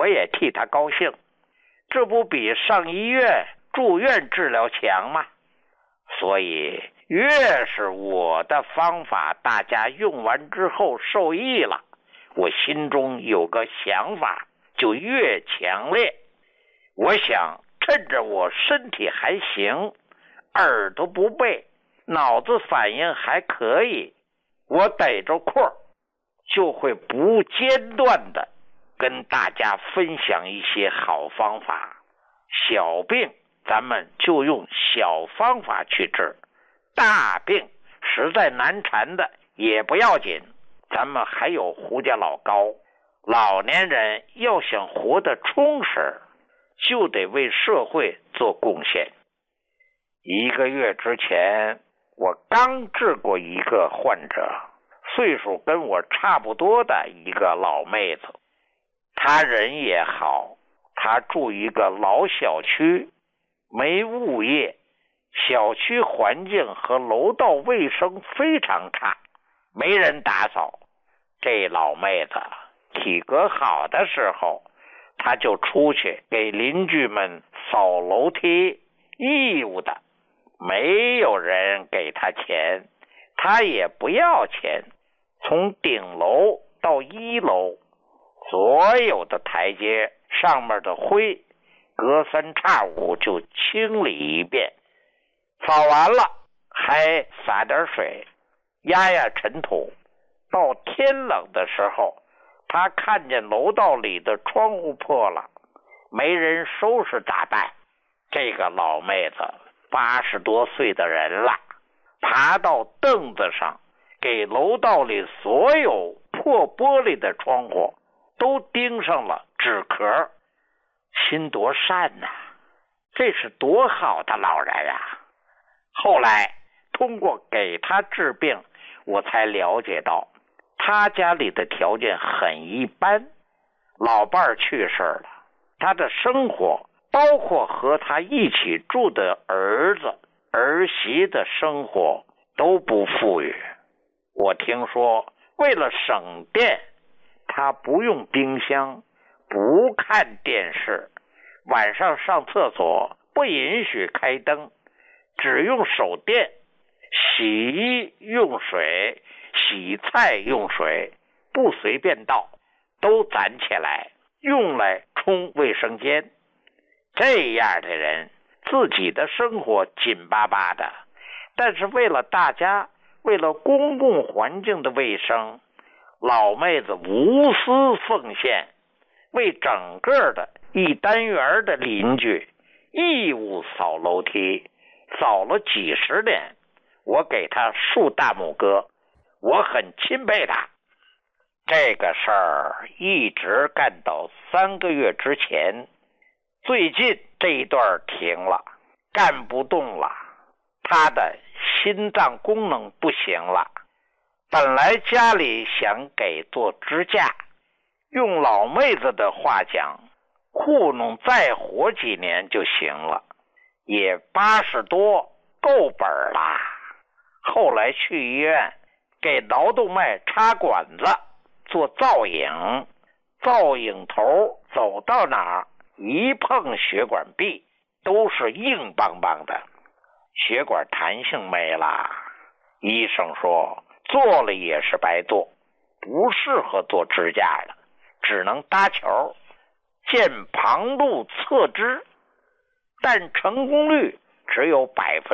我也替他高兴，这不比上医院住院治疗强吗？所以越是我的方法大家用完之后受益了，我心中有个想法就越强烈。我想趁着我身体还行，耳朵不背，脑子反应还可以，我逮着空就会不间断的跟大家分享一些好方法。小病咱们就用小方法去治，大病实在难缠的也不要紧，咱们还有胡家老高。老年人要想活得充实，就得为社会做贡献。1个月之前，我刚治过一个患者，岁数跟我差不多的一个老妹子，她人也好，她住一个老小区，没物业，小区环境和楼道卫生非常差，没人打扫。这老妹子体格好的时候，她就出去给邻居们扫楼梯，义务的，没有人给她钱，她也不要钱。从顶楼到1楼，所有的台阶上面的灰隔3差5就清理一遍，扫完了还洒点水压压尘土。到天冷的时候，他看见楼道里的窗户破了，没人收拾咋办？这个老妹子80多岁的人了，爬到凳子上，给楼道里所有破玻璃的窗户都钉上了纸壳，心多善呐！这是多好的老人啊！后来通过给他治病，我才了解到他家里的条件很一般，老伴儿去世了，他的生活包括和他一起住的儿子儿媳的生活都不富裕。我听说为了省电，他不用冰箱，不看电视，晚上上厕所不允许开灯，只用手电，洗衣用水，洗菜用水，不随便倒，都攒起来用来冲卫生间。这样的人自己的生活紧巴巴的，但是为了大家，为了公共环境的卫生，老妹子无私奉献，为整个的一单元的邻居义务扫楼梯，扫了几十年，我给她竖大拇哥，我很钦佩她。这个事儿一直干到3个月之前，最近这一段停了，干不动了，她的心脏功能不行了。本来家里想给做支架，用老妹子的话讲，糊弄再活几年就行了，也80多够本了。后来去医院给脑动脉插管子做造影，造影头走到哪儿一碰血管壁都是硬邦邦的，血管弹性没了。医生说做了也是白做，不适合做支架了，只能搭桥，见旁路侧支，但成功率只有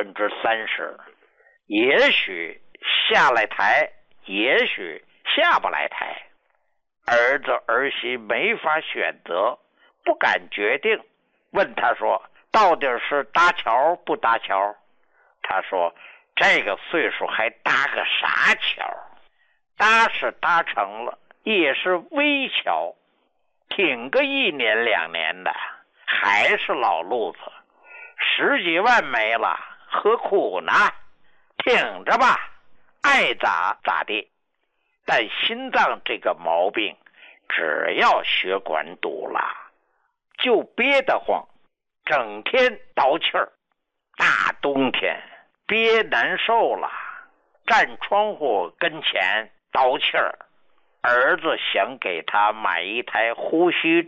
30%，也许下来台，也许下不来台。儿子儿媳没法选择，不敢决定，问他说到底是搭桥不搭桥？他说这个岁数还搭个啥桥？搭是搭成了，也是微桥，挺个1年2年的，还是老路子，10几万没了，何苦呢？挺着吧，爱咋咋地。但心脏这个毛病，只要血管堵了，就憋得慌，整天倒气儿，大冬天憋难受了，站窗户跟前倒气儿。儿子想给他买一台呼吸